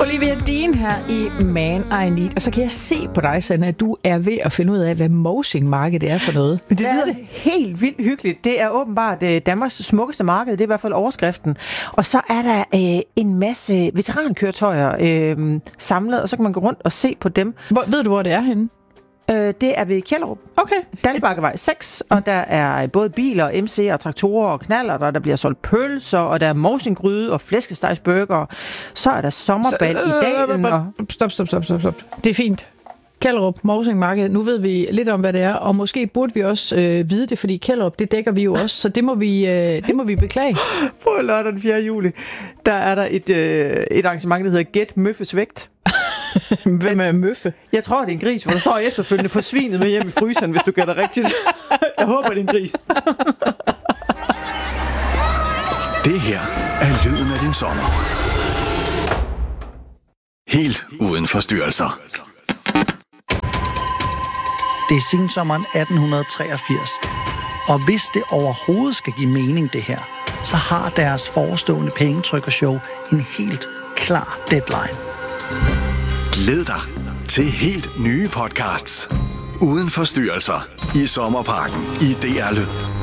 Olivia Dean her i Man I Need. Og så kan jeg se på dig, Sanne, at du er ved at finde ud af, hvad Mosing-markedet er for noget. Det lyder helt vildt hyggeligt. Det er åbenbart Danmarks smukkeste marked. Det er i hvert fald overskriften. Og så er der en masse veterankøretøjer samlet, og så kan man gå rundt og se på dem. Ved du, hvor det er henne? Det er ved Kjellerup. Okay. Dalbakkevej 6, og der er både biler, MC'er og traktorer og knaller, og der bliver solgt pølser, og der er mosinggryde og flæskestegsburger. Så er der sommerbal i dagen. Og... Stop. Det er fint. Kjellerup, Mosing-marked. Nu ved vi lidt om, hvad det er, og måske burde vi også vide det, fordi Kjellerup, det dækker vi jo også, så det må vi beklage. På lørdag den 4. juli, der er der et arrangement, der hedder Gæt Møffes vægt. Hvem er Møffe? Jeg tror, det er en gris, hvor der står efterfølgende forsvinet med hjem i fryseren, hvis du gætter rigtigt. Jeg håber, det er en gris. Det her er lyden af din sommer. Helt uden forstyrrelser. Det er sensommeren 1883. Og hvis det overhovedet skal give mening, det her, så har deres forestående pengetrykkershow en helt klar deadline. Glæd dig til helt nye podcasts. Uden forstyrrelser i Sommerparken i DR Lyd.